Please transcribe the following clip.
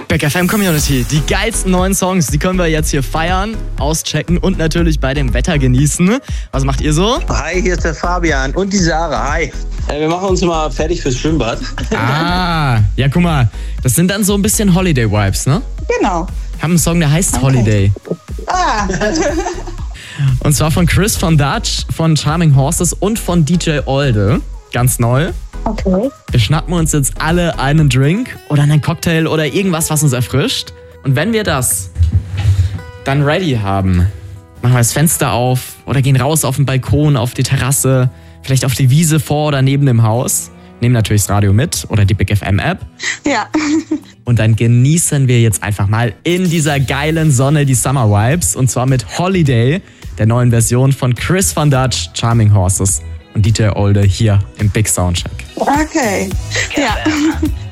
Big FM Community, die geilsten neuen Songs, die können wir jetzt hier feiern, auschecken und natürlich bei dem Wetter genießen. Was macht ihr so? Hi, hier ist der Fabian und die Sarah. Hi. Wir machen uns mal fertig fürs Schwimmbad. Ah, ja guck mal, das sind dann so ein bisschen Holiday-Vibes, ne? Genau. Ich habe einen Song, der heißt Holiday. Ah. Und zwar von Chris von Dutch, von Charming Horses und von DJ Olde. Ganz neu. Okay. Wir schnappen uns jetzt alle einen Drink oder einen Cocktail oder irgendwas, was uns erfrischt. Und wenn wir das dann ready haben, machen wir das Fenster auf oder gehen raus auf den Balkon, auf die Terrasse, vielleicht auf die Wiese vor oder neben dem Haus. Nehmen natürlich das Radio mit oder die Big FM App. Ja. Und dann genießen wir jetzt einfach mal in dieser geilen Sonne die Summer Vibes. Und zwar mit Holiday, der neuen Version von Chris von Dutch, Charming Horses und DJ Olde hier im Big Soundcheck. Okay. Ja.